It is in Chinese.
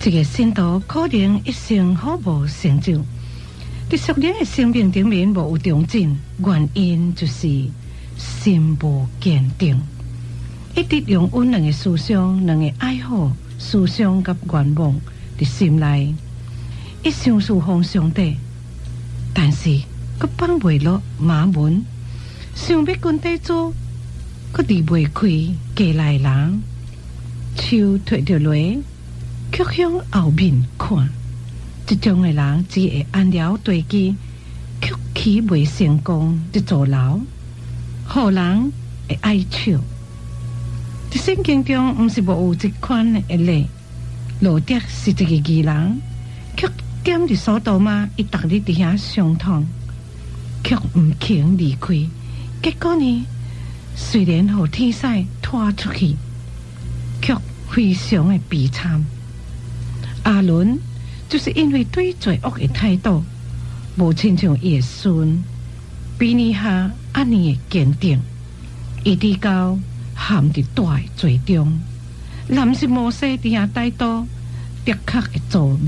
这个信徒可能一生好无成就，在属灵的生命顶面无有长进，原因就是心无坚定，一直用温良的思想、两个爱好思想甲愿望伫心内，一想侍奉上帝，但是佮放袂落马门，想要跟底做，佮离袂开家内人，手摕着落，却向后面看。这种的人只会按了地基，却起袂成功，就坐牢，互人会爱笑。在圣经中，毋是无有这款的例。路德是一个义人，却踮伫所多玛，伊逐日伫遐伤痛，却毋肯离开。结果呢，虽然互天使拖出去，却非常的悲惨。阿伦就是因为对罪恶的态度，无亲像伊的孙比尼哈安尼的坚定，一直到陷伫大的罪中。若毋是摩西伫遐带刀，的确会做